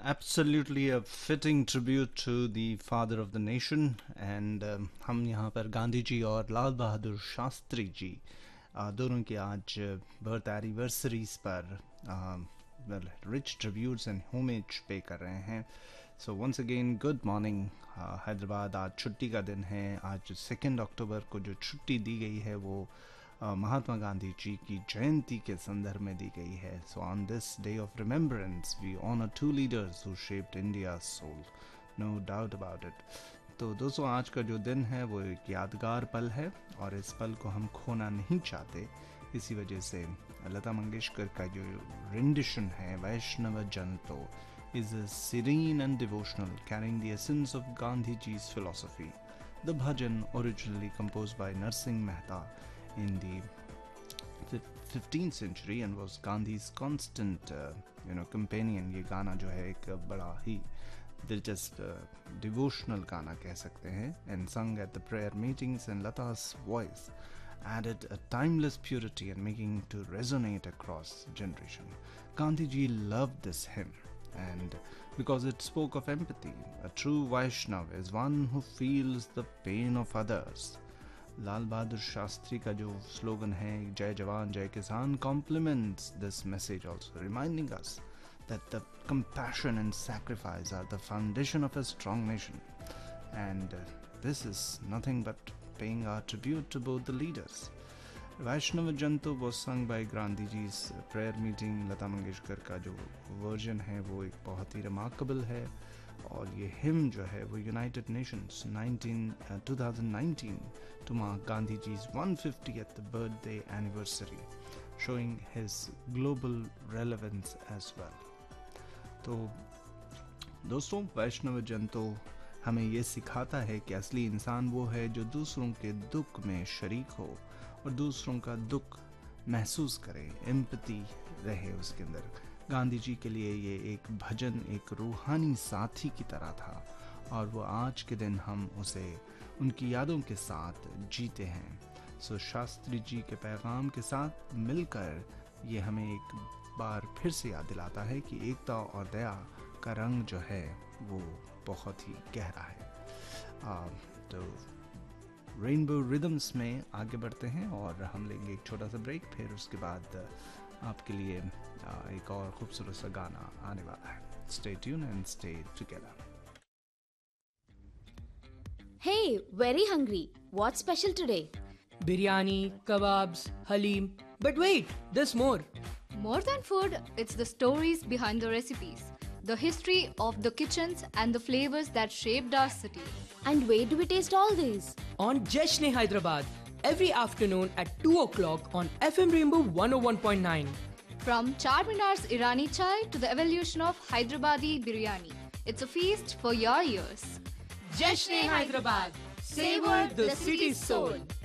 Absolutely a fitting tribute to the father of the nation and हम यहाँ पर गांधी जी और लाल बहादुर शास्त्री जी दोनों की आज बर्थ एनिवर्सरीज पर रिच ट्रिब्यूट्स एंड होमेज पे कर रहे हैं. So once again good morning Hyderabad. आज छुट्टी का दिन है. आज 2 अक्टूबर को जो छुट्टी दी गई है वो महात्मा गांधी जी की जयंती के संदर्भ में दी गई है. So on this day of remembrance we honour 2 leaders who shaped India soul, no doubt about it. तो दोस्तों आज का जो दिन है वो एक यादगार पल है और इस पल को हम खोना नहीं चाहते. इसी वजह से लता मंगेशकर का जो रेंडिशन है वैष्णव जन तो is serene and devotional, carrying the essence of Gandhi ji's philosophy. The bhajan, originally composed by Narsingh Mehta in the 15th century and was Gandhi's constant companion. ये गाना जो है एक बड़ा ही दिलचस्प डिवोशनल गाना कह सकते हैं, and sung at the prayer meetings, and Lata's voice added a timeless purity and making to resonate across generation. Gandhi ji loved this hymn and because it spoke of empathy. A true Vaishnav is one who feels the pain of others. Lal Bahadur Shastri का जो slogan है जय जवान जय किसान complements this message also, reminding us that the compassion and sacrifice are the foundation of a strong nation. And this is nothing but paying our tribute to both the leaders. वैष्णव जन तो was sung by Gandhi जी's prayer meeting. Lata Mangeshkar का जो version है वो एक बहुत ही remarkable है और ये हिम जो है वो United Nations 2019 to mark Gandhi ji's 150th birthday anniversary, showing his global relevance as well. तो दोस्तों वैष्णव जन तो हमें ये सिखाता है कि असली इंसान वो है जो दूसरों के दुख में शरीक हो और दूसरों का दुख महसूस करे, एम्पैथी रहे उसके अंदर. गांधी जी के लिए ये एक भजन एक रूहानी साथी की तरह था और वो आज के दिन हम उसे उनकी यादों के साथ जीते हैं. सो शास्त्री जी के पैगाम के साथ मिलकर ये हमें एक बार फिर से याद दिलाता है कि एकता और दया का रंग जो है वो बहुत ही गहरा है. तो रेनबो रिदम्स में आगे बढ़ते हैं और हम लेंगे एक छोटा सा ब्रेक. फिर उसके बाद आपके लिए एक और खूबसूरत सा गाना आने वाला है. Stay tune and stay together. Hey, very hungry. What's special today? Biryani, kebabs, halim. But wait, there's more. More than food, it's the stories behind the recipes, the history of the kitchens and the flavors that shaped our city. And where do we taste all these? On Jashne Hyderabad, every afternoon at 2 o'clock on FM Rainbow 101.9. From Charminar's Irani chai to the evolution of Hyderabadi biryani, it's a feast for your ears. Jashne Hyderabad, savor the city's soul.